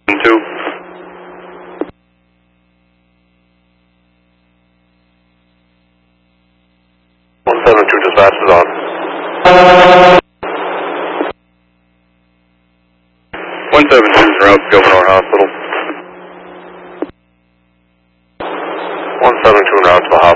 2. 172 dispatch is on. 172 is route to Gouverneur Hospital. 172 route to the